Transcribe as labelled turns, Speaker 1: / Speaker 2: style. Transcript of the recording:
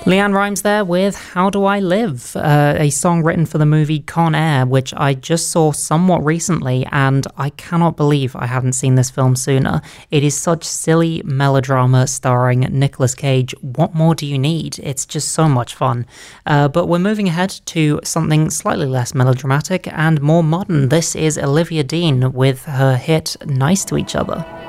Speaker 1: Leanne Rimes there with How Do I Live, a song written for the movie Con Air, which I just saw somewhat recently, and I cannot believe I hadn't seen this film sooner. It is such silly melodrama starring Nicolas Cage. What more do you need? It's just so much fun. But we're moving ahead to something slightly less melodramatic and more modern. This is Olivia Dean with her hit Nice to Each Other.